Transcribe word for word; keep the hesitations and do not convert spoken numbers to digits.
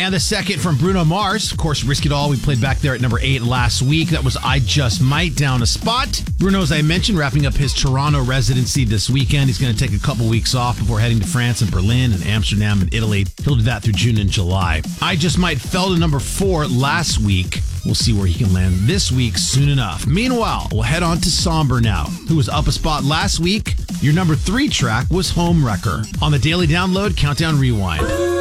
And the second from Bruno Mars. Of course, Risk It All, we played back there at number eight last week. That was I Just Might, down a spot. Bruno, as I mentioned, wrapping up his Toronto residency this weekend. He's going to take a couple weeks off before heading to France and Berlin and Amsterdam and Italy. He'll do that through June and July. I Just Might fell to number four last week. We'll see where he can land this week soon enough. Meanwhile, we'll head on to Somber now, who was up a spot last week. Your number three track was Home Wrecker on the Daily Download Countdown Rewind.